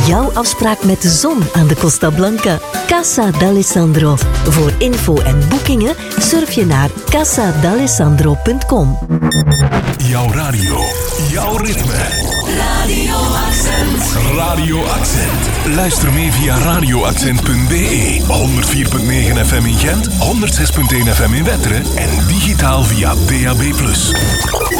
jouw afspraak met de zon aan de Costa Blanca. Casa d'Alessandro. Voor info en boekingen surf je naar casadalessandro.com. Jouw radio, jouw ritme. Radio Accent. Radio Accent. Luister mee via radioaccent.be. 104.9 FM in Gent, 106.1 FM in Wetteren en digitaal via DAB+.